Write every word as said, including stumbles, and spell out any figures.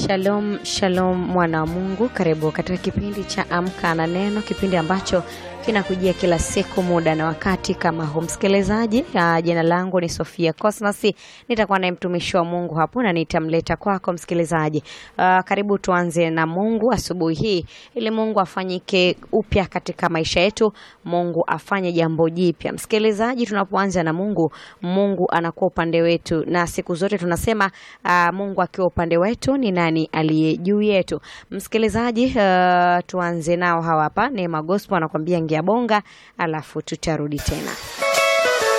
Shalom, shalom mwana wa Mungu, karibu katika kipindi cha Amka na Neno, kipindi ambacho kinakujia kila siku muda na wakati kama huu. Msikilizaji, jina langu ni Sofia Cosmas, nitakuwa na mtumishi wa Mungu hapo na nitamleta kwako msikilizaji. Uh, karibu tuanze na Mungu asubuhi hii ili Mungu afanyike upya katika maisha yetu, Mungu afanye jambo jipya. Msikilizaji, tunapoanza na Mungu, Mungu anakuwa upande wetu, na siku zote tunasema uh, Mungu akiwa upande wetu ni nani aliye juu yetu. Msikilizaji, uh, tuanze nao hawa hapa. Neema Gospel anakuambia ngia bonga, alafu tutarudi tena.